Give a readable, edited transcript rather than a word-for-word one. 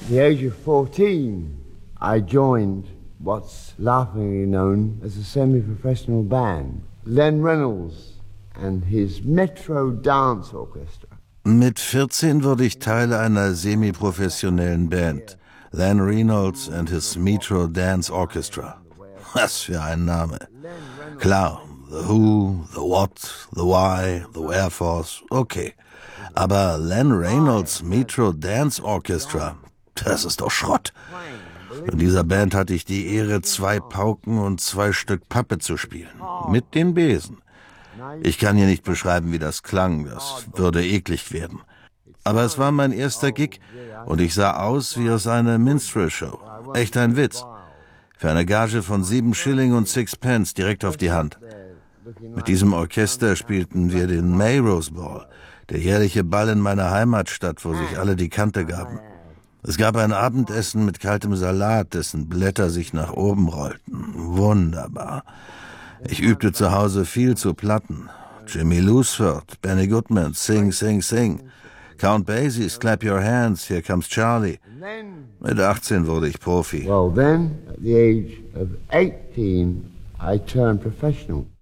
the age of 14, I joined what's laughingly known as a semi-professional band. Len Reynolds and his Metro Dance Orchestra. Mit 14 wurde ich Teil einer semi-professionellen Band. Len Reynolds and his Metro Dance Orchestra. Was für ein Name. Klar, The Who, The What, The Why, The Wherefores, okay. Aber Len Reynolds Metro Dance Orchestra, das ist doch Schrott. In dieser Band hatte ich die Ehre, 2 Pauken und 2 Stück Pappe zu spielen. Mit den Besen. Ich kann hier nicht beschreiben, wie das klang. Das würde eklig werden. Aber es war mein erster Gig und ich sah aus wie aus einer Minstrel-Show. Echt ein Witz. Für eine Gage von 7 Schilling und 6 Pence direkt auf die Hand. Mit diesem Orchester spielten wir den Melrose Ball, der jährliche Ball in meiner Heimatstadt, wo sich alle die Kante gaben. Es gab ein Abendessen mit kaltem Salat, dessen Blätter sich nach oben rollten. Wunderbar. Ich übte zu Hause viel zu Platten. Jimmy Lusford, Benny Goodman, Sing, Sing, Sing. Count Basie's Clap Your Hands, Here Comes Charlie. Mit 18 wurde ich Profi. Well then, at the age of 18, I turned professional.